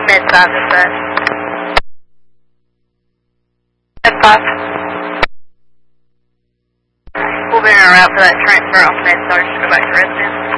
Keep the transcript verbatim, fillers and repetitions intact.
Mid-five is that. Mid-five. We'll be in a route for that transfer off Mid-five. Just go back to residence.